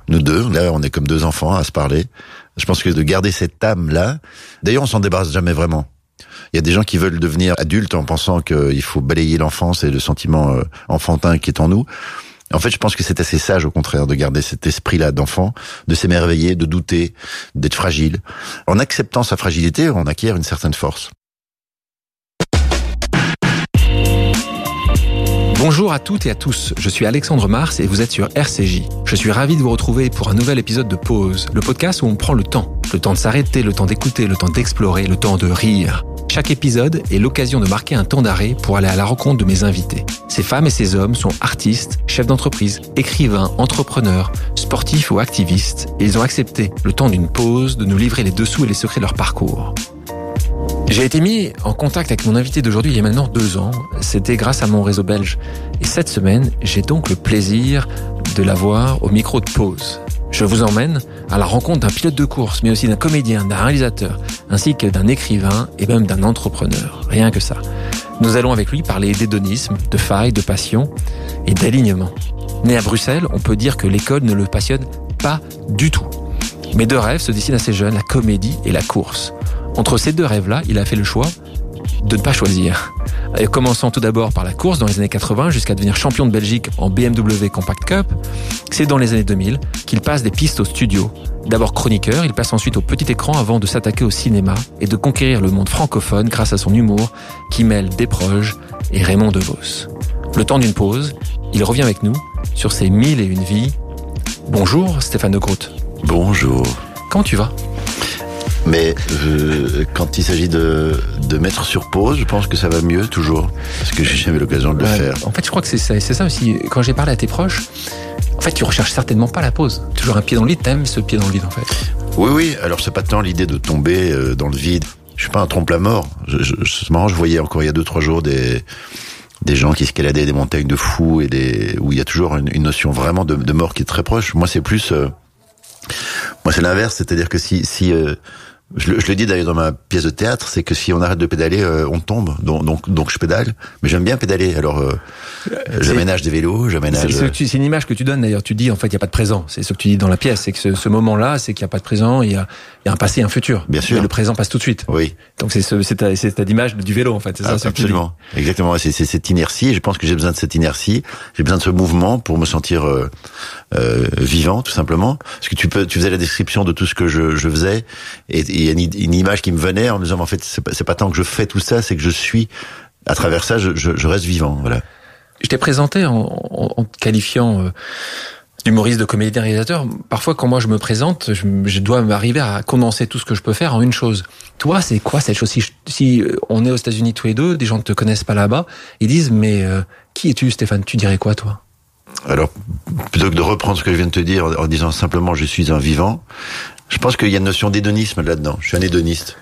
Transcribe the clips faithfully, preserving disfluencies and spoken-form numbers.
nous deux. Là, on est comme deux enfants à se parler. Je pense que de garder cette âme-là, d'ailleurs, on s'en débarrasse jamais vraiment. Il y a des gens qui veulent devenir adultes en pensant qu'il faut balayer l'enfance et le sentiment euh, enfantin qui est en nous. En fait, je pense que c'est assez sage, au contraire, de garder cet esprit-là d'enfant, de s'émerveiller, de douter, d'être fragile. En acceptant sa fragilité, on acquiert une certaine force. Bonjour à toutes et à tous, je suis Alexandre Mars et vous êtes sur R C J. Je suis ravi de vous retrouver pour un nouvel épisode de Pause, le podcast où on prend le temps. Le temps de s'arrêter, le temps d'écouter, le temps d'explorer, le temps de rire. Chaque épisode est l'occasion de marquer un temps d'arrêt pour aller à la rencontre de mes invités. Ces femmes et ces hommes sont artistes, chefs d'entreprise, écrivains, entrepreneurs, sportifs ou activistes et ils ont accepté, le temps d'une pause, de nous livrer les dessous et les secrets de leur parcours. J'ai été mis en contact avec mon invité d'aujourd'hui il y a maintenant deux ans. C'était grâce à mon réseau belge. Et cette semaine, j'ai donc le plaisir de l'avoir au micro de Pause. Je vous emmène à la rencontre d'un pilote de course, mais aussi d'un comédien, d'un réalisateur, ainsi que d'un écrivain et même d'un entrepreneur. Rien que ça. Nous allons avec lui parler d'hédonisme, de failles, de passion et d'alignement. Né à Bruxelles, on peut dire que l'école ne le passionne pas du tout. Mes deux rêves se dessinent assez jeunes, la comédie et la course. Entre ces deux rêves-là, il a fait le choix de ne pas choisir. Et commençant tout d'abord par la course dans les années quatre-vingts jusqu'à devenir champion de Belgique en B M W Compact Cup, c'est dans les années deux mille qu'il passe des pistes au studio. D'abord chroniqueur, il passe ensuite au petit écran avant de s'attaquer au cinéma et de conquérir le monde francophone grâce à son humour qui mêle Desproges et Raymond DeVos. Le temps d'une pause, il revient avec nous sur ses mille et une vies. Bonjour Stéphane De Groot. Bonjour. Comment tu vas ? Mais euh, quand il s'agit de, de mettre sur pause, je pense que ça va mieux toujours, parce que j'ai jamais l'occasion de le ouais, faire. En fait, je crois que c'est ça, c'est ça aussi. Quand j'ai parlé à tes proches, en fait, tu recherches certainement pas la pause. Toujours un pied dans le vide, t'aimes ce pied dans le vide, en fait. Oui, oui. Alors c'est pas tant l'idée de tomber euh, dans le vide. Je suis pas un trompe-la-mort. Je, je, c'est marrant, je voyais encore il y a deux, trois jours des des gens qui escaladaient des montagnes de fous et des où il y a toujours une, une notion vraiment de, de mort qui est très proche. Moi, c'est plus, euh, moi c'est l'inverse, c'est-à-dire que si si euh, Je le, je le dis d'ailleurs dans ma pièce de théâtre, c'est que si on arrête de pédaler, euh, on tombe. Donc, donc, donc je pédale. Mais j'aime bien pédaler. Alors, euh, j'aménage des vélos, j'aménage. C'est, c'est, c'est une image que tu donnes d'ailleurs. Tu dis en fait, il y a pas de présent. C'est ce que tu dis dans la pièce, c'est que ce, ce moment-là, c'est qu'il y a pas de présent. Il y a, il y a un passé, et un futur. Bien sûr. Et le présent passe tout de suite. Oui. Donc c'est ce, c'est ta, c'est ta image du vélo en fait. C'est ça. Ah, absolument. Exactement. C'est, c'est cette inertie. Et je pense que j'ai besoin de cette inertie. J'ai besoin de ce mouvement pour me sentir euh, euh, vivant, tout simplement. Parce que tu peux, tu faisais la description de tout ce que je, je faisais, et il y a une, une image qui me venait en me disant, en fait, c'est pas, c'est pas tant que je fais tout ça, c'est que je suis, à travers ça, je, je, je reste vivant, voilà. Je t'ai présenté en, en, en te qualifiant euh, d'humoriste, de comédien, réalisateur. Parfois, quand moi je me présente, je, je dois m'arriver à condenser tout ce que je peux faire en une chose. Toi, c'est quoi cette chose? Si, si on est aux États-Unis tous les deux, des gens ne te connaissent pas là-bas, ils disent, mais euh, qui es-tu, Stéphane? Tu dirais quoi, toi? Alors, plutôt que de reprendre ce que je viens de te dire en, en disant simplement je suis un vivant, je pense qu'il y a une notion d'hédonisme là-dedans. Je suis un hédoniste.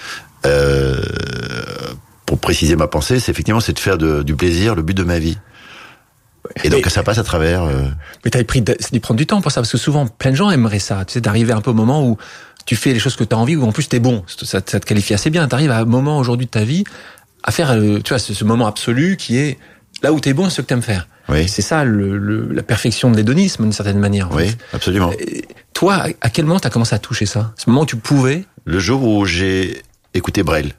Euh, pour préciser ma pensée, c'est effectivement c'est de faire de, du plaisir le but de ma vie. Et donc mais, ça passe à travers. Euh... Mais t'as pris, de, c'est de prendre du temps pour ça, parce que souvent plein de gens aimeraient ça. Tu sais, d'arriver un peu au moment où tu fais les choses que t'as envie, où en plus t'es bon. Ça, ça te qualifie assez bien. T'arrives à un moment aujourd'hui de ta vie à faire, tu vois, ce, ce moment absolu qui est là où t'es bon, ce que t'aimes faire. Oui. C'est ça le, le, la perfection de l'hédonisme d'une certaine manière. Oui, fait. Absolument. Et toi, à quel moment t'as commencé à toucher ça? Ce moment où tu pouvais? Le jour où j'ai écouté Brel.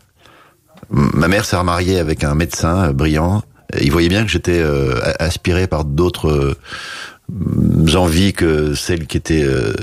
Ma mère s'est remariée avec un médecin brillant. Il voyait bien que j'étais euh, aspiré par d'autres euh, envies que celles qui étaient, euh,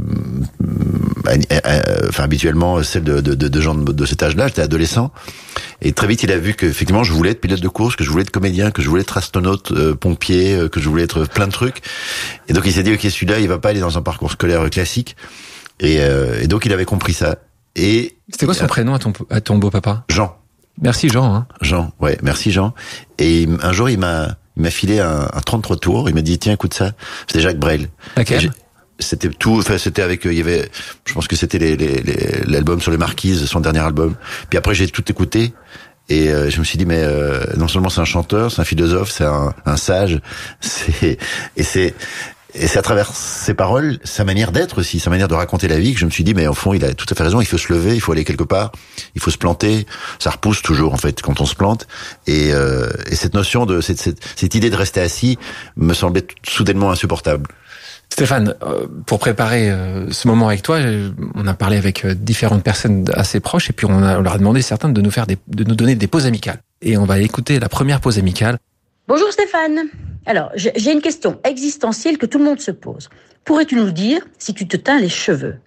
euh, euh, enfin habituellement celles de, de, de, de gens de, de cet âge-là. J'étais adolescent et très vite il a vu que effectivement je voulais être pilote de course, que je voulais être comédien, que je voulais être astronaute, euh, pompier, euh, que je voulais être plein de trucs. Et donc il s'est dit ok, celui-là il va pas aller dans un parcours scolaire classique. Et, euh, et donc il avait compris ça. Et c'était quoi son euh, prénom à ton à ton beau papa? Jean. Merci Jean. Hein. Jean, ouais, merci Jean. Et un jour, il m'a, il m'a filé un, un trente-trois tours. Il m'a dit, tiens, écoute ça. C'était Jacques Brel. Laquelle? C'était tout, enfin, c'était avec, il y avait, je pense que c'était les, les, les, l'album sur les Marquises, son dernier album. Puis après, j'ai tout écouté. Et euh, je me suis dit, mais euh, non seulement c'est un chanteur, c'est un philosophe, c'est un, un sage. C'est, et c'est, Et c'est à travers ses paroles, sa manière d'être aussi, sa manière de raconter la vie, que je me suis dit, mais au fond, il a tout à fait raison, il faut se lever, il faut aller quelque part, il faut se planter. Ça repousse toujours, en fait, quand on se plante. Et, euh, et cette notion de, cette, cette, cette idée de rester assis me semblait soudainement insupportable. Stéphane, pour préparer ce moment avec toi, on a parlé avec différentes personnes assez proches et puis on, a, on leur a demandé certains de nous faire des, de nous donner des pauses amicales. Et on va écouter la première pause amicale. Bonjour Stéphane. Alors, j'ai une question existentielle que tout le monde se pose. Pourrais-tu nous dire si tu te teins les cheveux?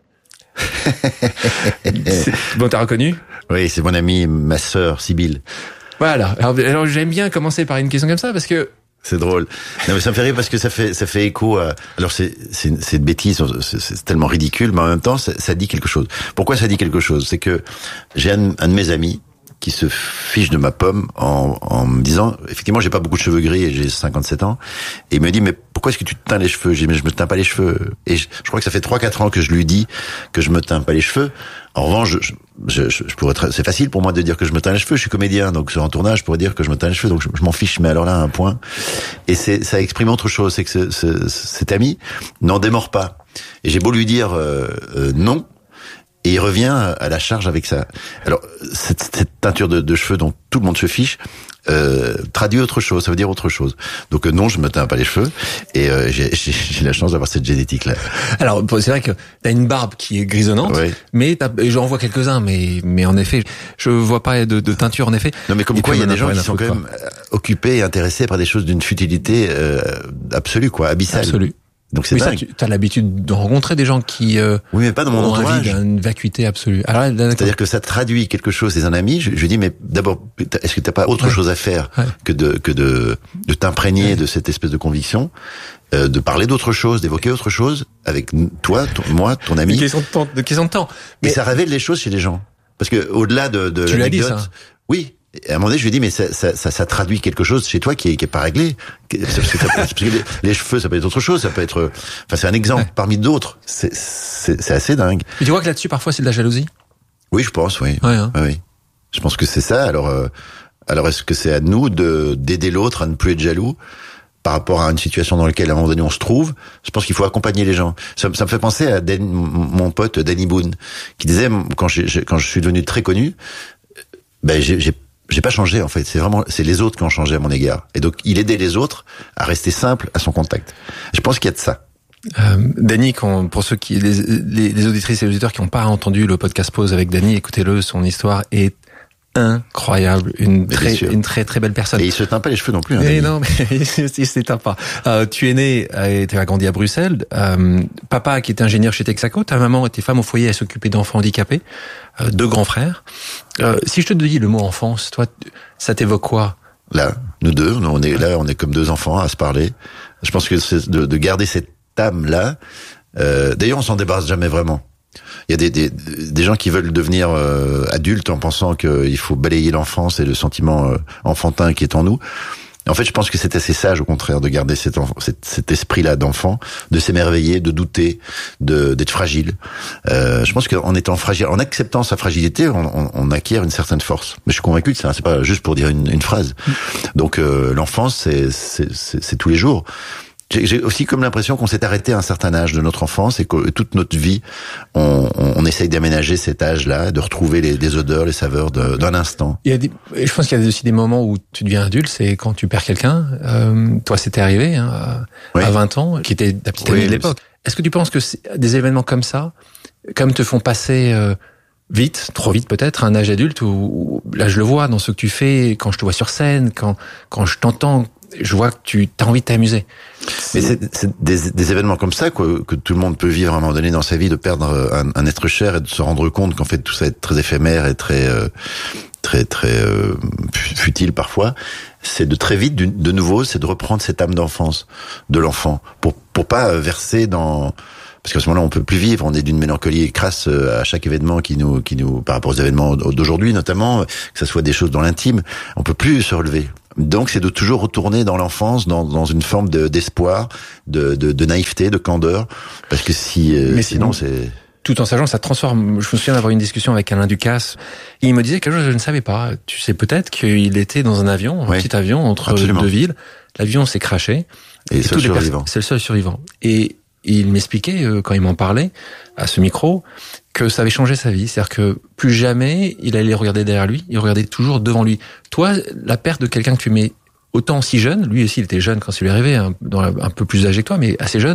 Bon, t'as reconnu? Oui, c'est mon amie, ma sœur, Sybille. Voilà. Alors, alors j'aime bien commencer par une question comme ça parce que c'est drôle. Non, mais ça me fait rire parce que ça fait ça fait écho à. Alors c'est c'est c'est une bêtise, c'est, c'est tellement ridicule, mais en même temps ça, ça dit quelque chose. Pourquoi ça dit quelque chose? C'est que j'ai un, un de mes amis qui se fiche de ma pomme en, en me disant, effectivement, j'ai pas beaucoup de cheveux gris et j'ai cinquante-sept ans, et il me dit, mais pourquoi est-ce que tu te teins les cheveux? J'ai dit, mais je me teins pas les cheveux. Et je, je crois que ça fait trois quatre ans que je lui dis que je me teins pas les cheveux. En revanche, je, je, je, je pourrais très, c'est facile pour moi de dire que je me teins les cheveux. Je suis comédien, donc sur un tournage, je pourrais dire que je me teins les cheveux, donc je, je m'en fiche. Mais alors là, un point. Et c'est, ça exprime autre chose, c'est que ce, ce, cet ami n'en démord pas. Et j'ai beau lui dire euh, euh, non. Et il revient à la charge avec ça. Alors, cette, cette teinture de, de cheveux dont tout le monde se fiche, euh, traduit autre chose, ça veut dire autre chose. Donc euh, non, je me teins pas les cheveux, et euh, j'ai, j'ai, j'ai la chance d'avoir cette génétique-là. Alors, c'est vrai que t'as une barbe qui est grisonnante, oui. mais t'as, j'en vois quelques-uns, mais mais en effet, je vois pas de, de teinture, en effet. Non, mais comme quoi, il y a des gens qui sont quand même occupés et intéressés par des choses d'une futilité euh, absolue, quoi, abyssale. Absolue. Donc c'est oui, dingue. Tu as l'habitude de rencontrer des gens qui euh, oui, mais pas dans mon ont entourage. envie d'une vacuité absolue. Alors, c'est-à-dire que ça traduit quelque chose. C'est un ami. Je, je lui dis, mais d'abord, est-ce que t'as pas autre ouais. chose à faire ouais. que de que de de t'imprégner ouais. de cette espèce de conviction, euh, de parler d'autre chose, d'évoquer autre chose avec toi, ton, moi, ton ami. De question de temps. De question de temps. Mais et ça révèle les choses chez les gens. Parce que au-delà de, de tu l'anecdote, l'as dit, ça. Oui. Et à un moment donné, je lui dis, mais ça, ça, ça, ça traduit quelque chose chez toi qui est, qui est pas réglé. Parce que, ça, parce que les, les cheveux, ça peut être autre chose, ça peut être, enfin, c'est un exemple ouais. parmi d'autres. C'est, c'est, c'est assez dingue. Mais tu vois que là-dessus, parfois, c'est de la jalousie? Oui, je pense, oui. Ouais, hein. oui, oui. Je pense que c'est ça. Alors, euh, alors, est-ce que c'est à nous de, d'aider l'autre à ne plus être jaloux par rapport à une situation dans laquelle, à un moment donné, on se trouve? Je pense qu'il faut accompagner les gens. Ça, ça me fait penser à Dan, mon pote Danny Boone, qui disait, quand j'ai, quand je suis devenu très connu, ben, j'ai, j'ai J'ai pas changé en fait, c'est vraiment c'est les autres qui ont changé à mon égard. Et donc il aidait les autres à rester simple à son contact. Je pense qu'il y a de ça. Euh, Dany, quand, pour ceux qui les, les, les auditrices et les auditeurs qui n'ont pas entendu le podcast Pause avec Dany, écoutez-le, son histoire est incroyable, une très une très très belle personne. Et il se teint pas les cheveux non plus. Hein, et non, mais il se teint pas. Euh, tu es né et tu as grandi à Bruxelles. Euh, papa qui était ingénieur chez Texaco, ta maman était femme au foyer à s'occuper d'enfants handicapés, euh, deux grands frères. Euh, si je te dis le mot enfance, toi, ça t'évoque quoi? Là, nous deux, on est là, on est comme deux enfants à se parler. Je pense que c'est de, de garder cette âme là. Euh, d'ailleurs, on s'en débarrasse jamais vraiment. Il y a des, des, des gens qui veulent devenir euh, adultes en pensant qu'il faut balayer l'enfance et le sentiment euh, enfantin qui est en nous. En fait, je pense que c'est assez sage, au contraire, de garder cet, enf- cet, cet esprit-là d'enfant, de s'émerveiller, de douter, de, d'être fragile. Euh, je pense qu'en étant fragile, en acceptant sa fragilité, on, on, on acquiert une certaine force. Mais je suis convaincu de ça. C'est pas juste pour dire une, une phrase. Donc, euh, l'enfance, c'est, c'est, c'est, c'est tous les jours. J'ai aussi comme l'impression qu'on s'est arrêté à un certain âge de notre enfance et que toute notre vie, on, on, on essaye d'aménager cet âge-là, de retrouver les, des odeurs, les saveurs de, d'un instant. Il y a des, je pense qu'il y a aussi des moments où tu deviens adulte, c'est quand tu perds quelqu'un. Euh, toi, c'était arrivé hein, à, oui. à vingt ans, qui était ta petite amie oui, de l'époque. Est-ce que tu penses que des événements comme ça, comme te font passer euh, vite, trop vite peut-être, à un âge adulte où, où là je le vois dans ce que tu fais, quand je te vois sur scène, quand quand je t'entends, je vois que tu as envie de t'amuser. Mais c'est, c'est des, des événements comme ça quoi, que tout le monde peut vivre à un moment donné dans sa vie, de perdre un, un être cher et de se rendre compte qu'en fait tout ça est très éphémère et très euh, très très euh, futile parfois. C'est de très vite, de nouveau, c'est de reprendre cette âme d'enfance de l'enfant pour pour pas verser dans. Parce qu'à ce moment-là, on peut plus vivre. On est d'une mélancolie crasse à chaque événement qui nous, qui nous, par rapport aux événements d'aujourd'hui notamment, que ça soit des choses dans l'intime, on peut plus se relever. Donc, c'est de toujours retourner dans l'enfance, dans, dans une forme de, d'espoir, de, de, de naïveté, de candeur, parce que si, euh, mais sinon, c'est. Tout en sachant, ça transforme. Je me souviens d'avoir une discussion avec Alain Ducasse. Il me disait quelque chose que je ne savais pas. Tu sais peut-être qu'il était dans un avion, un oui, petit avion entre absolument. deux villes. L'avion s'est crashé. Et, et c'est le seul survivant. C'est le seul survivant. Et il m'expliquait, quand il m'en parlait, à ce micro, que ça avait changé sa vie. C'est-à-dire que plus jamais il allait regarder derrière lui, il regardait toujours devant lui. Toi, la perte de quelqu'un que tu mets autant si jeune, lui aussi il était jeune quand il lui est arrivé, un, un peu plus âgé que toi, mais assez jeune,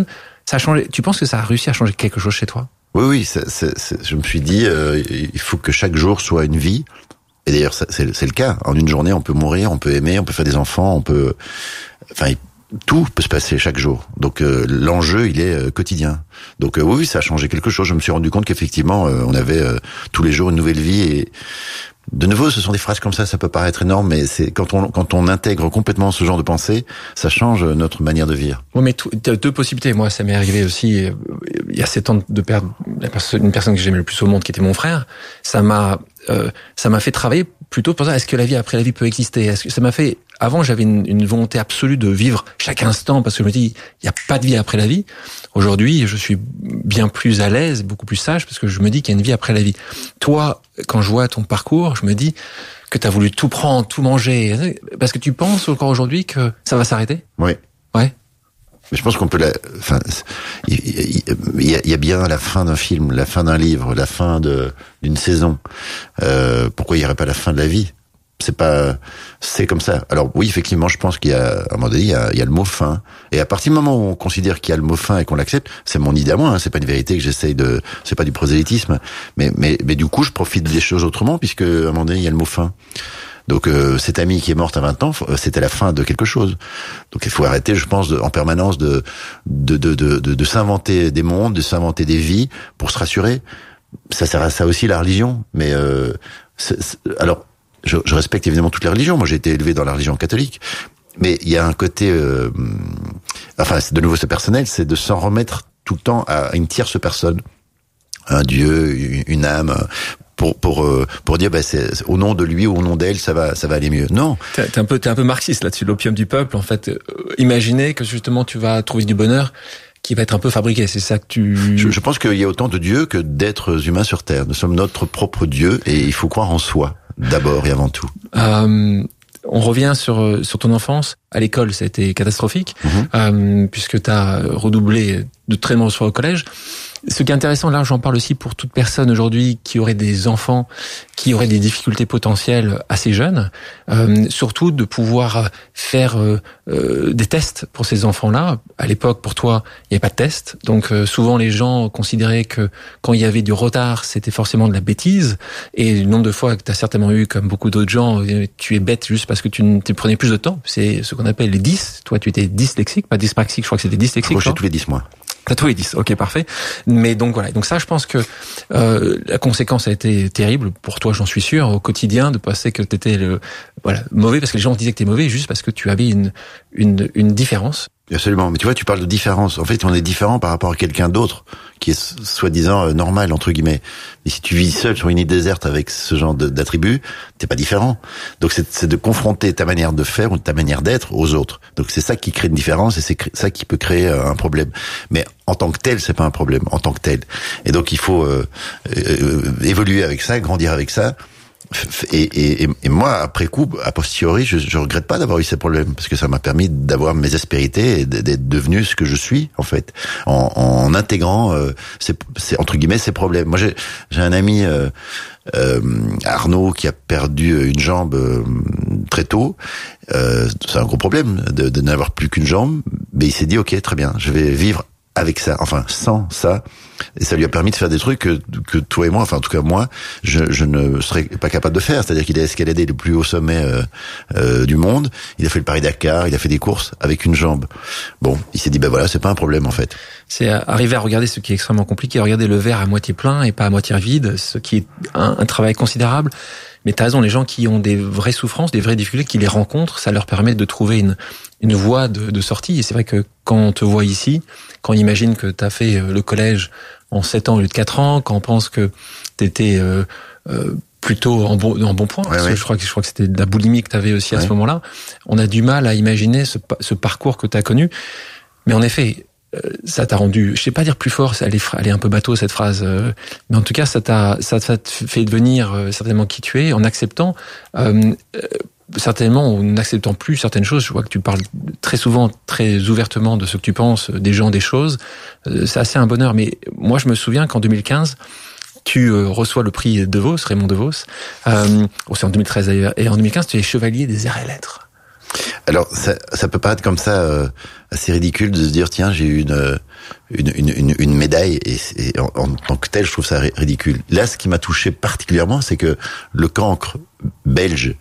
Ça a changé. Tu penses que ça a réussi à changer quelque chose chez toi? Oui, oui. C'est, c'est, c'est, je me suis dit, euh, il faut que chaque jour soit une vie. Et d'ailleurs, c'est, c'est le cas. En une journée, on peut mourir, on peut aimer, on peut faire des enfants, on peut, enfin, tout peut se passer chaque jour. Donc euh, l'enjeu, il est euh, quotidien. Donc euh, oui, ça a changé quelque chose. Je me suis rendu compte qu'effectivement, euh, on avait euh, tous les jours une nouvelle vie. Et de nouveau, ce sont des phrases comme ça, ça peut paraître énorme, mais c'est quand on quand on intègre complètement ce genre de pensée, ça change notre manière de vivre. Oui, mais tu as deux possibilités. Moi, ça m'est arrivé aussi. Il y a sept ans de perdre la personne, une personne que j'aimais le plus au monde, qui était mon frère. Ça m'a euh, ça m'a fait travailler plutôt pour ça. Est-ce que la vie après la vie peut exister? Est-ce que ça m'a fait Avant, j'avais une, une volonté absolue de vivre chaque instant parce que je me dis, il n'y a pas de vie après la vie. Aujourd'hui, je suis bien plus à l'aise, beaucoup plus sage parce que je me dis qu'il y a une vie après la vie. Toi, quand je vois ton parcours, je me dis que tu as voulu tout prendre, tout manger. Parce que tu penses encore aujourd'hui que ça va s'arrêter? Oui. Ouais. Mais je pense qu'on peut la, enfin, il y, y, y a bien la fin d'un film, la fin d'un livre, la fin de, d'une saison. Euh, pourquoi il n'y aurait pas la fin de la vie? C'est pas, c'est comme ça. Alors oui, effectivement, je pense qu'il y a, à un moment donné, il y a, il y a le mot fin. Et à partir du moment où on considère qu'il y a le mot fin et qu'on l'accepte, c'est mon idée à moi, hein, c'est pas une vérité que j'essaye de, c'est pas du prosélytisme. Mais, mais, mais du coup, je profite des choses autrement puisque, à un moment donné, il y a le mot fin. Donc, euh, cette amie qui est morte à vingt ans, c'était la fin de quelque chose. Donc, il faut arrêter, je pense, de, en permanence de, de, de, de, de, de s'inventer des mondes, de s'inventer des vies pour se rassurer. Ça sert à ça aussi, la religion. Mais, euh, c'est, c'est, alors, Je, je respecte évidemment toutes les religions. Moi, j'ai été élevé dans la religion catholique. Mais il y a un côté... Euh, enfin, de nouveau, c'est personnel, c'est de s'en remettre tout le temps à une tierce personne. Un Dieu, une âme... pour pour pour dire bah c'est au nom de lui ou au nom d'elle ça va ça va aller mieux. Non. T'es, t'es un peu t'es un peu marxiste là-dessus, l'opium du peuple. En fait, euh, imaginer que justement tu vas trouver du bonheur qui va être un peu fabriqué. C'est ça que tu... Je, je pense qu'il y a autant de dieux que d'êtres humains sur Terre. Nous sommes notre propre Dieu et il faut croire en soi, d'abord et avant tout. Euh, on revient sur sur ton enfance. À l'école, ça a été catastrophique, mm-hmm. euh, puisque tu as redoublé de très nombreuses fois au collège. Ce qui est intéressant, là, j'en parle aussi pour toute personne aujourd'hui qui aurait des enfants, qui auraient des difficultés potentielles assez jeunes, euh, surtout de pouvoir faire euh, euh, des tests pour ces enfants-là. À l'époque, pour toi, il n'y avait pas de test, donc euh, souvent les gens considéraient que quand il y avait du retard, c'était forcément de la bêtise. Et le nombre de fois que tu as certainement eu, comme beaucoup d'autres gens, tu es bête juste parce que tu te prenais plus de temps. C'est ce qu'on appelle les dys. Toi, tu étais dyslexique, pas dyspraxique. Je crois que c'était dyslexique. Moi, j'ai tous les dys, moi. T'as tous les dix, ok, parfait. Mais donc voilà, donc ça, je pense que euh, la conséquence a été terrible pour toi, j'en suis sûr, au quotidien, de penser que t'étais le voilà mauvais parce que les gens disaient que t'es mauvais juste parce que tu avais une une une différence. Absolument, mais tu vois, tu parles de différence. En fait, on est différent par rapport à quelqu'un d'autre qui est soi-disant euh, normal entre guillemets. Mais si tu vis seul sur une île déserte avec ce genre de, d'attributs, t'es pas différent. Donc c'est, c'est de confronter ta manière de faire ou ta manière d'être aux autres. Donc c'est ça qui crée une différence et c'est ça qui peut créer euh, un problème. Mais en tant que tel, c'est pas un problème en tant que tel. Et donc il faut euh, euh, évoluer avec ça, grandir avec ça. Et, et, et moi, après coup, a posteriori, je, je regrette pas d'avoir eu ces problèmes parce que ça m'a permis d'avoir mes aspérités et d'être devenu ce que je suis en fait, en, en intégrant euh, ces, ces, entre guillemets ces problèmes. Moi, j'ai, j'ai un ami euh, euh, Arnaud qui a perdu une jambe euh, très tôt. Euh, c'est un gros problème de, de n'avoir plus qu'une jambe, mais il s'est dit ok, très bien, je vais vivre avec ça, enfin sans ça, et ça lui a permis de faire des trucs que, que toi et moi, enfin en tout cas moi, je, je ne serais pas capable de faire. C'est-à-dire qu'il a escaladé le plus haut sommet euh, euh, du monde, il a fait le Paris-Dakar, il a fait des courses avec une jambe. Bon, il s'est dit ben voilà, c'est pas un problème en fait. C'est arriver à regarder ce qui est extrêmement compliqué, à regarder le verre à moitié plein et pas à moitié vide, ce qui est un, un travail considérable. Mais t'as raison, les gens qui ont des vraies souffrances, des vraies difficultés, qui les rencontrent, ça leur permet de trouver une, une voie de, de sortie. Et c'est vrai que quand on te voit ici, quand on imagine que t'as fait le collège en sept ans au lieu de quatre ans, quand on pense que t'étais euh, euh, plutôt en bon, en bon point, ouais, parce ouais. que je crois que je crois que c'était de la boulimie que t'avais aussi à ouais. ce moment-là, on a du mal à imaginer ce, ce parcours que t'as connu. Mais en effet, ça t'a rendu, je sais pas dire plus fort, elle est, elle est un peu bateau cette phrase, euh, mais en tout cas ça t'a, ça t'a fait devenir euh, certainement qui tu es en acceptant, euh, euh, certainement en n'acceptant plus certaines choses. Je vois que tu parles très souvent, très ouvertement de ce que tu penses, des gens, des choses. Euh, c'est assez un bonheur. Mais moi je me souviens qu'en deux mille quinze, tu euh, reçois le prix De Vos, Raymond De Vos. Euh, c'est en deux mille treize d'ailleurs, et en deux mille quinze tu es chevalier des arts et lettres. Alors, ça, ça peut paraître comme ça euh, assez ridicule de se dire tiens, j'ai eu une une une, une, une médaille et, et en, en tant que tel, je trouve ça ridicule. Là, ce qui m'a touché particulièrement, c'est que le cancre belge,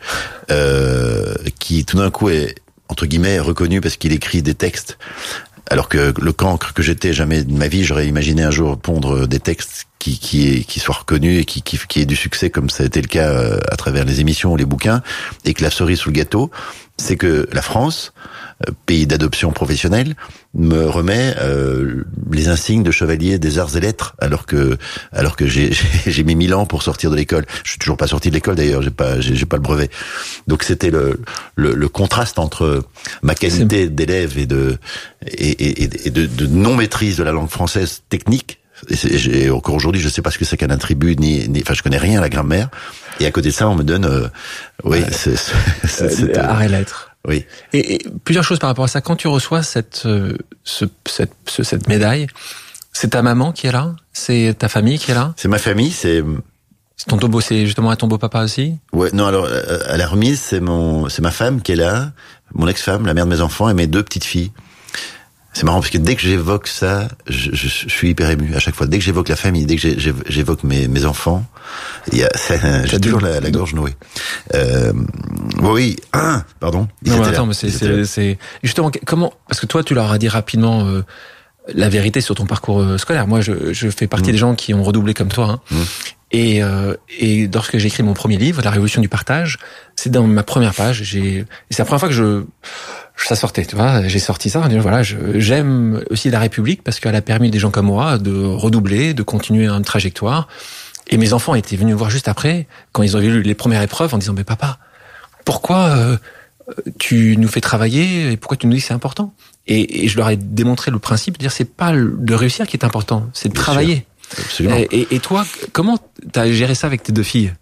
euh, qui tout d'un coup est entre guillemets reconnu parce qu'il écrit des textes, alors que le cancre que j'étais, jamais de ma vie j'aurais imaginé un jour pondre des textes qui qui qui soient reconnus et qui qui qui aient du succès comme ça a été le cas euh, à travers les émissions ou les bouquins, et que la cerise sous le gâteau, c'est que la France, pays d'adoption professionnelle, me remet euh, les insignes de chevalier des arts et lettres, alors que alors que j'ai j'ai, j'ai mis mille ans pour sortir de l'école. Je suis toujours pas sorti de l'école d'ailleurs, j'ai pas j'ai, j'ai pas le brevet. Donc c'était le le, le contraste entre ma qualité c'est... d'élève et de et, et, et de, de non maîtrise de la langue française technique. Et j'ai, encore aujourd'hui, je sais pas ce que c'est qu'un attribut, ni, ni, enfin, je connais rien à la grammaire. Et à côté de ça, on me donne, euh, oui, ouais. c'est, c'est, c'est, c'est euh, arts et lettres. Oui. Et, et plusieurs choses par rapport à ça. Quand tu reçois cette, euh, ce, cette, ce, cette médaille, c'est ta maman qui est là? C'est ta famille qui est là? C'est ma famille, c'est. C'est ton beau, c'est justement à ton beau papa aussi? Ouais, non, alors, à la remise, c'est mon, c'est ma femme qui est là, mon ex-femme, la mère de mes enfants et mes deux petites filles. C'est marrant parce que dès que j'évoque ça, je, je, je suis hyper ému à chaque fois. Dès que j'évoque la famille, dès que j'évoque mes, mes enfants, il y a, ça, j'ai toujours la, la gorge nouée. Euh, oui, ah, pardon. Non, mais attends, mais c'est, c'est, c'est justement comment, parce que toi, tu leur as dit rapidement euh, la vérité sur ton parcours euh, scolaire. Moi, je, je fais partie mmh. des gens qui ont redoublé comme toi. Hein. Mmh. Et, euh, et lorsque j'ai écrit mon premier livre, La Révolution du partage, c'est dans ma première page. J'ai, et c'est la première fois que je ça sortait, tu vois, j'ai sorti ça, voilà, je, j'aime aussi la République parce qu'elle a permis à des gens comme moi de redoubler, de continuer une trajectoire. Et mes enfants étaient venus me voir juste après, quand ils ont vu les premières épreuves, en disant, mais papa, pourquoi euh, tu nous fais travailler et pourquoi tu nous dis que c'est important? Et, et je leur ai démontré le principe de dire, c'est pas de réussir qui est important, c'est de Bien travailler. Sûr. Absolument. Et, et, et toi, comment t'as géré ça avec tes deux filles?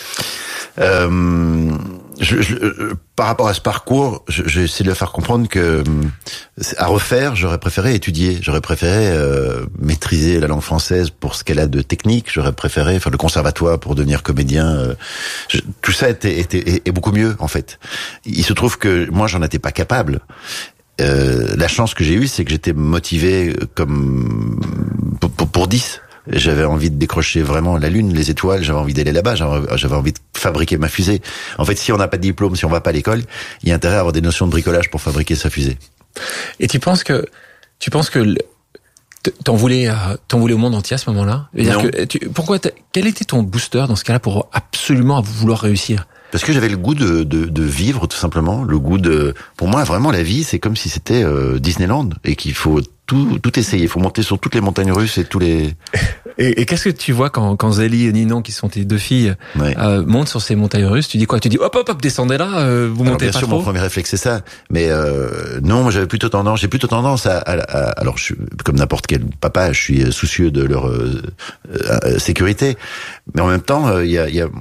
Euh, je, je, par rapport à ce parcours, je, j'ai essayé de leur faire comprendre que à refaire, j'aurais préféré étudier, j'aurais préféré euh, maîtriser la langue française pour ce qu'elle a de technique, j'aurais préféré faire le conservatoire pour devenir comédien. Euh, je, tout ça était, était est beaucoup mieux en fait. Il se trouve que moi, j'en étais pas capable. Euh, la chance que j'ai eue, c'est que j'étais motivé comme pour, pour, pour dix. J'avais envie de décrocher vraiment la lune, les étoiles, j'avais envie d'aller là-bas, j'avais envie de fabriquer ma fusée. En fait, si on n'a pas de diplôme, si on va pas à l'école, il y a intérêt à avoir des notions de bricolage pour fabriquer sa fusée. Et tu penses que, tu penses que t'en voulais, t'en voulais au monde entier à ce moment-là? Non. Que, tu, pourquoi, quel était ton booster dans ce cas-là pour absolument vouloir réussir? Parce que j'avais le goût de, de, de vivre, tout simplement. Le goût de, pour moi, vraiment, la vie, c'est comme si c'était euh, Disneyland et qu'il faut tout, tout essayer. Il faut monter sur toutes les montagnes russes et tous les. Et, et qu'est-ce que tu vois quand, quand Zélie et Ninon, qui sont tes deux filles, ouais. euh, montent sur ces montagnes russes? Tu dis quoi? Tu dis hop hop hop, descendez là, euh, vous alors, montez bien pas sûr, trop. Mon premier réflexe c'est ça. Mais euh, non, j'avais plutôt tendance, j'ai plutôt tendance à, à, à alors je, comme n'importe quel papa, je suis soucieux de leur euh, euh, sécurité. Mais en même temps, il euh, y a, y a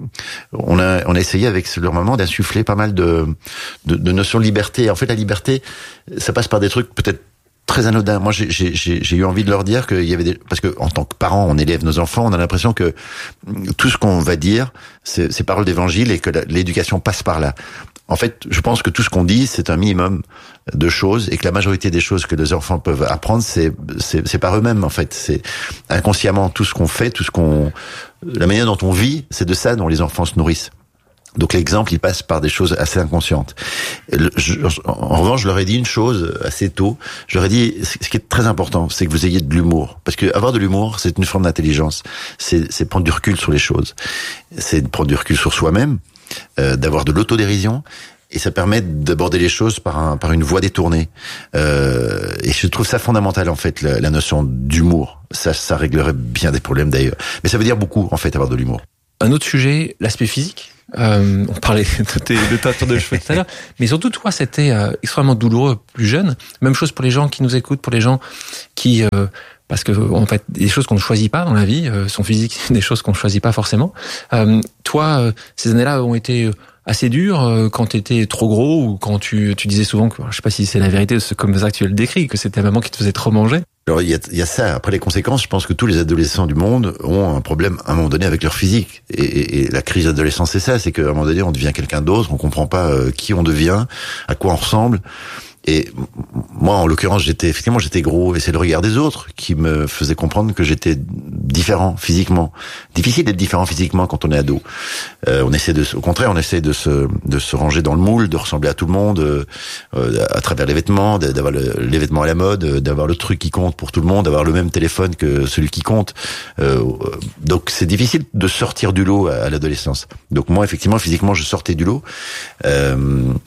on a on a essayé avec leur maman d'insuffler pas mal de, de de notions de liberté. En fait, la liberté, ça passe par des trucs peut-être très anodins. Moi, j'ai j'ai j'ai eu envie de leur dire qu'il y avait des, parce que en tant que parents, on élève nos enfants, on a l'impression que tout ce qu'on va dire, c'est c'est paroles d'évangile et que la, l'éducation passe par là. En fait, je pense que tout ce qu'on dit, c'est un minimum de choses et que la majorité des choses que les enfants peuvent apprendre, c'est c'est c'est par eux-mêmes en fait. C'est inconsciemment tout ce qu'on fait, tout ce qu'on, la manière dont on vit, c'est de ça dont les enfants se nourrissent. Donc l'exemple, il passe par des choses assez inconscientes. Je, en revanche, je leur ai dit une chose assez tôt. Je leur ai dit, ce qui est très important, c'est que vous ayez de l'humour. Parce que avoir de l'humour, c'est une forme d'intelligence. C'est, c'est prendre du recul sur les choses. C'est de prendre du recul sur soi-même, euh, d'avoir de l'autodérision. Et ça permet d'aborder les choses par un, par une voie détournée. Euh, et je trouve ça fondamental, en fait, la, la notion d'humour. Ça, ça réglerait bien des problèmes, d'ailleurs. Mais ça veut dire beaucoup, en fait, avoir de l'humour. Un autre sujet, l'aspect physique. Euh, on parlait de, tes, de ta tour de cheveux tout à l'heure, mais surtout toi, c'était euh, extrêmement douloureux plus jeune. Même chose pour les gens qui nous écoutent, pour les gens qui, euh, parce que en fait, des choses qu'on ne choisit pas dans la vie, euh, son physique, des choses qu'on ne choisit pas forcément. Euh, toi, euh, ces années-là ont été assez dures euh, quand t'étais trop gros ou quand tu, tu disais souvent que, je sais pas si c'est la vérité, c'est comme ça que tu le décris, que c'était ta maman qui te faisait trop manger. Alors il y a, il y a ça. Après les conséquences, je pense que tous les adolescents du monde ont un problème à un moment donné avec leur physique. Et, et, et la crise d'adolescence, c'est ça, c'est qu'à un moment donné, on devient quelqu'un d'autre, on comprend pas euh, qui on devient, à quoi on ressemble. Et moi, en l'occurrence, j'étais effectivement j'étais gros, et c'est le regard des autres qui me faisait comprendre que j'étais différent physiquement. Difficile d'être différent physiquement quand on est ado. Euh, on essaie de, au contraire, on essaie de se de se ranger dans le moule, de ressembler à tout le monde euh, à travers les vêtements, d'avoir le, les vêtements à la mode, d'avoir le truc qui compte pour tout le monde, d'avoir le même téléphone que celui qui compte. Euh, donc c'est difficile de sortir du lot à, à l'adolescence. Donc moi, effectivement, physiquement, je sortais du lot, euh,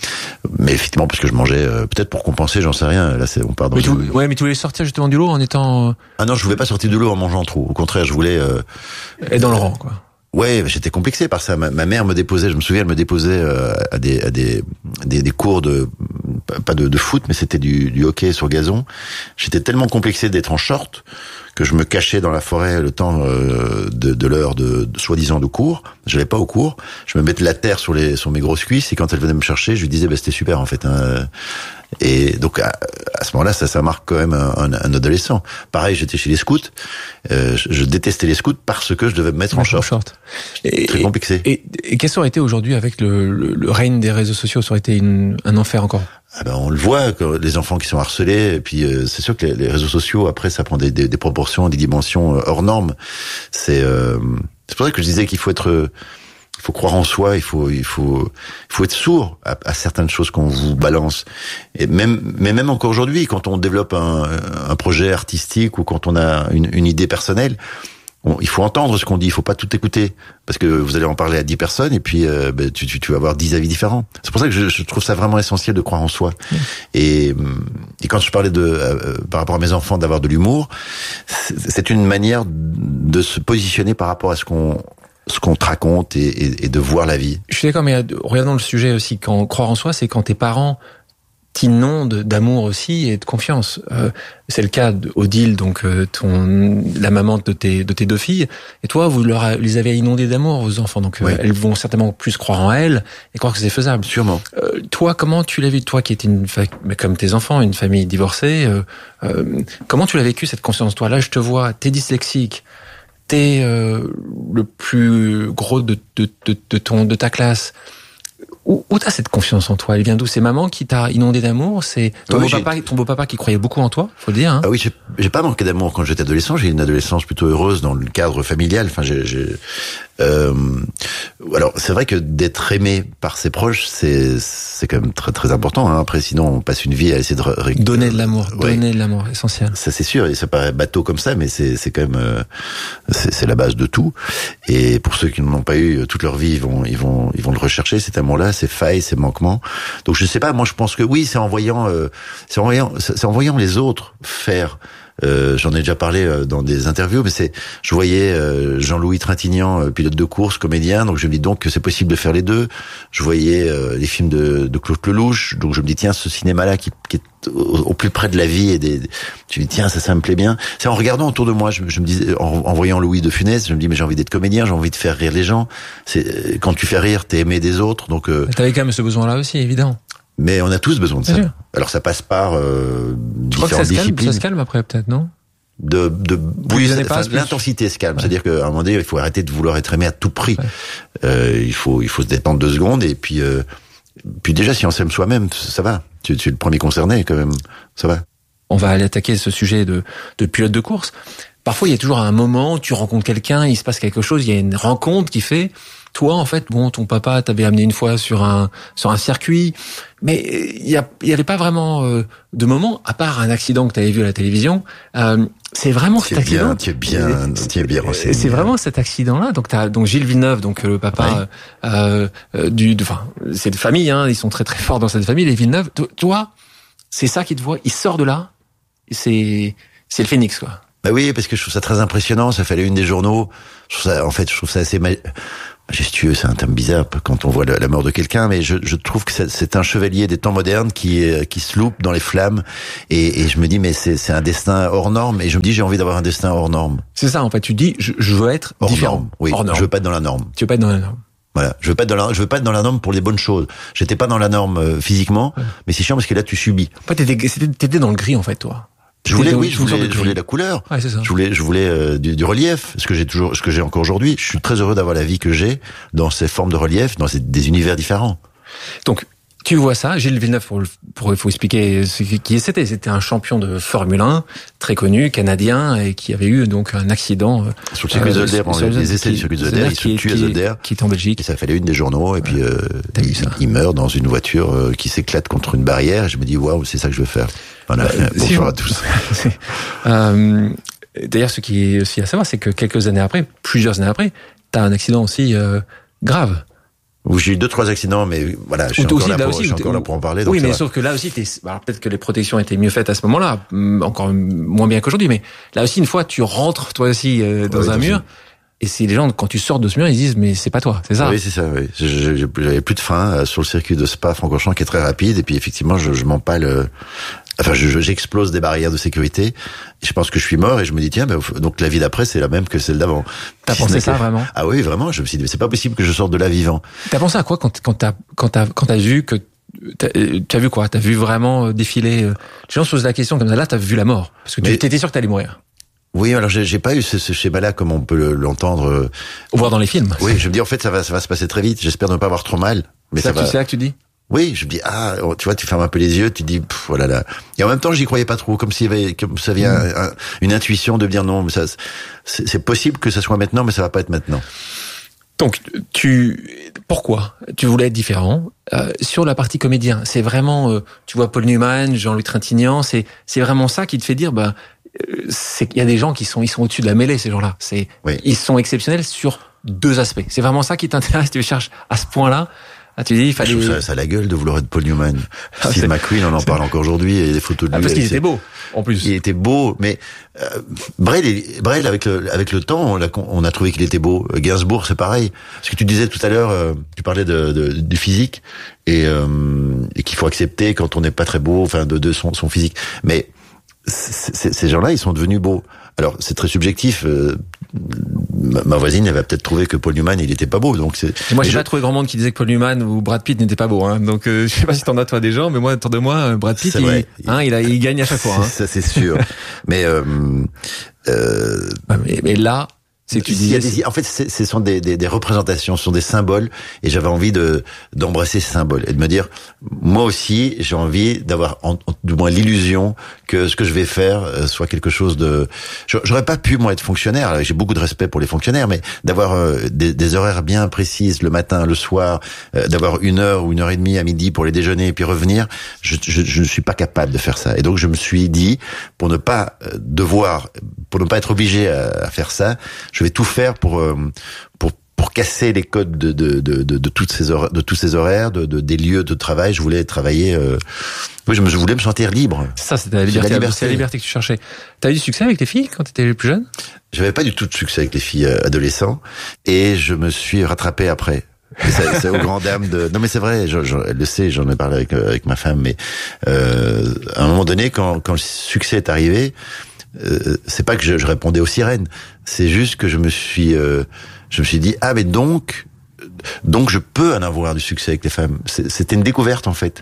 mais effectivement parce que je mangeais euh, peut-être pour compenser, j'en sais rien. Là, c'est, on part dans mais tu, une... ouais, mais tu voulais sortir justement du lot en étant... Ah non, je voulais pas sortir du lot en mangeant trop. Au contraire, je voulais... Euh... Et dans le rang, quoi. Ouais, j'étais complexé par ça. Ma, ma mère me déposait, je me souviens, elle me déposait euh, à des à des, des des cours de pas de, de foot, mais c'était du, du hockey sur gazon. J'étais tellement complexé d'être en short que je me cachais dans la forêt le temps euh, de, de l'heure de, de soi-disant de cours. Je n'allais pas au cours. Je me mettais la terre sur les sur mes grosses cuisses et quand elle venait me chercher, je lui disais bah c'était super en fait. Hein. Et donc à, à ce moment-là, ça, ça marque quand même un, un, un adolescent. Pareil, j'étais chez les scouts. Euh, je, je détestais les scouts parce que je devais me mettre en short. short. Et, très complexé. Et, et, et qu'est-ce que ça aurait été aujourd'hui avec le, le, le règne des réseaux sociaux? Ça aurait été une, un enfer encore. Ah ben on le voit, que les enfants qui sont harcelés. Et puis euh, c'est sûr que les, les réseaux sociaux, après, ça prend des, des, des proportions, des dimensions hors normes. C'est euh, c'est pour ça que je disais qu'il faut être il faut croire en soi, il faut, il faut, il faut être sourd à, à certaines choses qu'on vous balance. Et même, mais même encore aujourd'hui, quand on développe un, un projet artistique ou quand on a une, une idée personnelle, on, il faut entendre ce qu'on dit. Il faut pas tout écouter parce que vous allez en parler à dix personnes et puis euh, ben, tu, tu, tu vas avoir dix avis différents. C'est pour ça que je, je trouve ça vraiment essentiel de croire en soi. Mmh. Et, et quand je parlais de, euh, par rapport à mes enfants, d'avoir de l'humour, c'est, c'est une manière de se positionner par rapport à ce qu'on ce qu'on te raconte et, et, et de voir la vie. Je suis d'accord, mais regardons le sujet aussi. Quand croire en soi, c'est quand tes parents t'inondent d'amour aussi et de confiance. Euh, c'est le cas d'Odile, donc euh, ton la maman de tes de tes deux filles. Et toi, vous leur les avez inondés d'amour, vos enfants. Donc oui. euh, elles vont certainement plus croire en elles et croire que c'est faisable. Sûrement. Euh, toi, comment tu l'as vu, toi qui étais une comme tes enfants, une famille divorcée, euh, euh, comment tu l'as vécu cette confiance? Toi, là, je te vois, t'es dyslexique. T'es euh, le plus gros de, de, de, de, ton, de ta classe. Où, où t'as cette confiance en toi? Elle vient d'où? C'est maman qui t'a inondé d'amour? C'est ton, oui, beau papa, ton beau papa qui croyait beaucoup en toi, faut le dire. Hein. Ah oui, j'ai, j'ai pas manqué d'amour quand j'étais adolescent. J'ai eu une adolescence plutôt heureuse dans le cadre familial. Enfin, j'ai, j'ai euh, alors c'est vrai que d'être aimé par ses proches, c'est c'est quand même très très important. Hein. Après, sinon, on passe une vie à essayer de ré... donner de l'amour, ouais. donner de l'amour, essentiel. Ça c'est sûr. Et ça paraît bateau comme ça, mais c'est c'est quand même euh, c'est, c'est la base de tout. Et pour ceux qui n'en ont pas eu toute leur vie, ils vont ils vont ils vont le rechercher cet amour-là, ces failles, ces manquements. Donc je sais pas. Moi, je pense que oui, c'est en voyant euh, c'est en voyant c'est en voyant les autres faire. Euh, j'en ai déjà parlé euh, dans des interviews, mais c'est, je voyais euh, Jean-Louis Trintignant, euh, pilote de course, comédien, donc je me dis donc que c'est possible de faire les deux. Je voyais euh, les films de, de Claude Lelouch, donc je me dis tiens, ce cinéma-là qui, qui est au, au plus près de la vie et des, je me dis tiens, ça, ça me plaît bien. C'est en regardant autour de moi, je, je me disais, en, en voyant Louis de Funès, je me dis mais j'ai envie d'être comédien, j'ai envie de faire rire les gens. C'est quand tu fais rire, t'es aimé des autres, donc. Euh, T'avais quand même ce besoin-là aussi, évidemment. Mais on a tous besoin de ça. Sûr. Alors ça passe par euh, tu crois que ça se calme, ça se calme après peut-être, non? De, de, oui, ça, l'intensité se calme. Ouais. C'est-à-dire qu'à un moment donné, il faut arrêter de vouloir être aimé à tout prix. Ouais. Euh, il faut, il faut se détendre deux secondes et puis, euh, puis déjà, si on s'aime soi-même, ça va. Tu, tu es le premier concerné, quand même. Ça va. On va aller attaquer ce sujet de, de pilote de course. Parfois, il y a toujours un moment où tu rencontres quelqu'un, il se passe quelque chose, il y a une rencontre qui fait, toi, en fait, bon, ton papa t'avait amené une fois sur un, sur un circuit, mais il y a, il y avait pas vraiment euh, de moment, à part un accident que t'avais vu à la télévision, euh, c'est vraiment cet accident. Tu es bien, tu es bien renseigné. C'est vraiment cet accident-là. Donc t'as donc Gilles Villeneuve, donc le papa ouais. euh, euh, du, enfin c'est de famille, hein, ils sont très très forts dans cette famille. Les Villeneuve, toi, c'est ça qui te voit. Il sort de là, c'est c'est le phénix quoi. Bah oui, parce que je trouve ça très impressionnant. Ça fait la une des journaux. Je trouve ça, en fait, je trouve ça assez majestueux. C'est un terme bizarre quand on voit la, la mort de quelqu'un, mais je, je trouve que c'est un chevalier des temps modernes qui qui se loupe dans les flammes. Et, et je me dis, mais c'est c'est un destin hors norme. Et je me dis, j'ai envie d'avoir un destin hors norme. C'est ça, en fait. Tu dis, je, je veux être hors différent. Norme, oui, hors norme. Je veux pas être dans la norme. Tu veux pas être dans la norme. Voilà, je veux pas être dans la, je veux pas être dans la norme pour les bonnes choses. J'étais pas dans la norme euh, physiquement, ouais. mais c'est chiant parce que là tu subis. En fait, t'étais, t'étais dans le gris en fait, toi. Je voulais, oui, je voulais, je voulais la couleur. Ouais, c'est ça. Je voulais, je voulais euh, du, du relief, ce que j'ai toujours, ce que j'ai encore aujourd'hui. Je suis très heureux d'avoir la vie que j'ai dans ces formes de relief, dans ces, des univers différents. Donc, tu vois ça, Gilles Villeneuve, pour, pour, il faut expliquer ce qui c'était. C'était un champion de Formule un, très connu, canadien, et qui avait eu donc un accident. Sur le circuit euh, Zolder, pendant les, les essais du circuit Zolder, il se tue à Zolder. Qui est en Belgique. Et ça fait la une des journaux, et ouais. puis, euh, il, il meurt dans une voiture euh, qui s'éclate contre une barrière, et je me dis, waouh, c'est ça que je veux faire. Voilà. Bah, bonjour si à tous. euh, d'ailleurs, ce qui est aussi à savoir, c'est que quelques années après, plusieurs années après, t'as un accident aussi, euh, grave. Où j'ai eu deux, trois accidents, mais voilà, je suis ou encore, aussi, là, là, pour, aussi, je suis encore là pour en parler. Donc oui, mais va. sauf que là aussi, t'es, alors peut-être que les protections étaient mieux faites à ce moment-là, encore moins bien qu'aujourd'hui, mais là aussi, une fois, tu rentres, toi aussi, euh, dans oui, un mur, une... et c'est les gens, quand tu sors de ce mur, ils disent, mais c'est pas toi, c'est ça? Oui, c'est ça, oui. J'avais plus de frein sur le circuit de Spa-Francorchamps qui est très rapide, et puis effectivement, je, je m'empale, euh, enfin, je, j'explose des barrières de sécurité. Je pense que je suis mort et je me dis tiens, ben, donc la vie d'après c'est la même que celle d'avant. T'as si pensé ça que... vraiment? Ah oui, vraiment. Je me suis dit mais c'est pas possible que je sorte de là vivant. T'as pensé à quoi quand quand t'as quand t'as quand t'as vu que t'as, t'as vu quoi? T'as vu vraiment défiler? Les gens se posent la question comme ça. Là, t'as vu la mort parce que tu mais... étais sûr que t'allais mourir. Oui, alors j'ai, j'ai pas eu ce, ce schéma-là comme on peut l'entendre. Ou voir dans les films. Oui, je me dis en fait ça va ça va se passer très vite. J'espère ne pas avoir trop mal. Mais ça, ça va. C'est là que tu dis? Oui, je me dis ah, tu vois, tu fermes un peu les yeux, tu dis pff, oh là là. Et en même temps, j'y croyais pas trop, comme s'il y avait, comme ça vient mmh. un, une intuition de dire non, mais ça, c'est, c'est possible que ça soit maintenant, mais ça va pas être maintenant. Donc, tu, pourquoi tu voulais être différent euh, sur la partie comédien? C'est vraiment, euh, tu vois, Paul Newman, Jean-Louis Trintignant, c'est, c'est vraiment ça qui te fait dire, bah, euh, c'est qu'il y a des gens qui sont, ils sont au-dessus de la mêlée, ces gens-là. C'est, oui. Ils sont exceptionnels sur deux aspects. C'est vraiment ça qui t'intéresse. Tu cherches à ce point-là. Ah, tu dis, il fallait... Je trouve ça, ça a la gueule de vouloir être Paul Newman. Ah, Steve McQueen, on en parle encore aujourd'hui, et les photos de lui. Ah, parce qu'il était c'est... beau, en plus. Il était beau, mais euh, Brel, Brel, avec le, avec le temps, on a, on a trouvé qu'il était beau. Gainsbourg, c'est pareil. Ce que tu disais tout à l'heure, euh, tu parlais de, de, du physique, et, euh, et qu'il faut accepter quand on n'est pas très beau, enfin, de, de son, son physique. Mais c- c- ces gens-là, ils sont devenus beaux. Alors, c'est très subjectif. Euh, ma, ma voisine, elle va peut-être trouver que Paul Newman, il était pas beau. Donc c'est. Et moi, j'ai je... pas trouvé grand monde qui disait que Paul Newman ou Brad Pitt n'étaient pas beaux. Hein. Donc, euh, je sais pas si t'en as toi des gens, mais moi, autour de moi, Brad Pitt, il, hein, il, a, il gagne à chaque fois. Hein. Ça, c'est sûr. mais, euh, euh... mais, mais là. C'est que tu disais, des, en fait, c'est, ce sont des, des, des représentations, ce sont des symboles, et j'avais envie de d'embrasser ces symboles et de me dire, moi aussi, j'ai envie d'avoir, en, en, du moins, l'illusion que ce que je vais faire euh, soit quelque chose de. J'aurais pas pu moi être fonctionnaire. Là, j'ai beaucoup de respect pour les fonctionnaires, mais d'avoir euh, des, des horaires bien précises le matin, le soir, euh, d'avoir une heure ou une heure et demie à midi pour les déjeuner et puis revenir, je, je, je ne suis pas capable de faire ça. Et donc, je me suis dit, pour ne pas devoir, pour ne pas être obligé à, à faire ça. Je vais tout faire pour euh, pour pour casser les codes de de de de, de toutes ces horaires, de tous ces horaires, de, de des lieux de travail. Je voulais travailler. Euh, oui, je, me, je voulais me sentir libre. Ça, c'était la liberté. C'est la liberté, c'est la liberté que tu cherchais. T'as eu du succès avec les filles quand t'étais plus jeune? J'avais pas du tout de succès avec les filles euh, adolescents, et je me suis rattrapé après. Et ça, c'est aux grandes dames de. Non, mais c'est vrai. Je, je, elle le sait. J'en ai parlé avec euh, avec ma femme. Mais euh, à un moment donné, quand quand le succès est arrivé. Euh, c'est pas que je, je répondais aux sirènes, c'est juste que je me suis, euh, je me suis dit ah mais donc, donc je peux en avoir du succès avec les femmes. C'est, c'était une découverte en fait,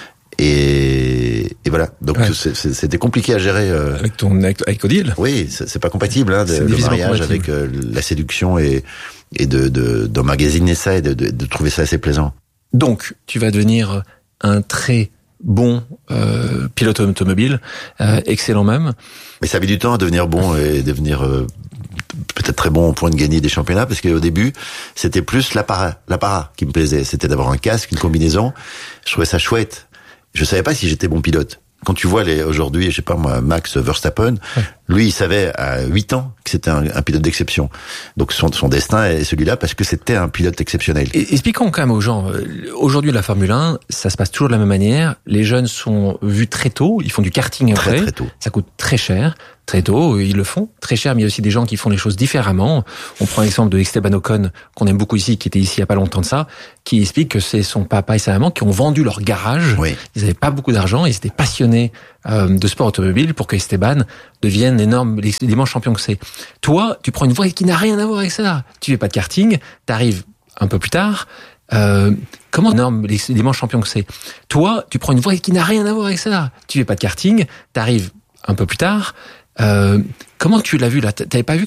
et, et voilà. Donc ouais. c'est, c'est, c'était compliqué à gérer. Euh... Avec ton avec, avec Odile. Oui, c'est, c'est pas compatible hein, de, le mariage avec euh, la séduction et et de, de d'emmagasiner ça et de, de, de trouver ça assez plaisant. Donc tu vas devenir un très bon euh, pilote automobile, euh, excellent même. Mais ça a mis du temps à devenir bon et devenir euh, peut-être très bon au point de gagner des championnats, parce qu'au début, c'était plus l'apparat, l'apparat qui me plaisait. C'était d'avoir un casque, une combinaison. Je trouvais ça chouette. Je savais pas si j'étais bon pilote. Quand tu vois les aujourd'hui, je sais pas moi, Max Verstappen, ouais. Lui, il savait à huit ans que c'était un, un pilote d'exception. Donc son, son destin est celui-là parce que c'était un pilote exceptionnel. Et, expliquons quand même aux gens, aujourd'hui la Formule un, ça se passe toujours de la même manière. Les jeunes sont vus très tôt, ils font du karting très, après, très tôt. Ça coûte très cher. Très tôt, ils le font très cher, mais il y a aussi des gens qui font les choses différemment. On prend l'exemple de Esteban Ocon, qu'on aime beaucoup ici, qui était ici il y a pas longtemps de ça, qui explique que c'est son papa et sa maman qui ont vendu leur garage. Oui. Ils avaient pas beaucoup d'argent, ils étaient passionnés euh, de sport automobile pour que Esteban devienne l'énorme, l'immense champion que c'est. Toi, tu prends une voie qui n'a rien à voir avec ça. Tu fais pas de karting, t'arrives un peu plus tard. Euh, comment énorme l'immense champion que c'est. Toi, tu prends une voie qui n'a rien à voir avec ça. Tu fais pas de karting, t'arrives un peu plus tard. Euh, comment tu l'as vu là? T'avais pas vu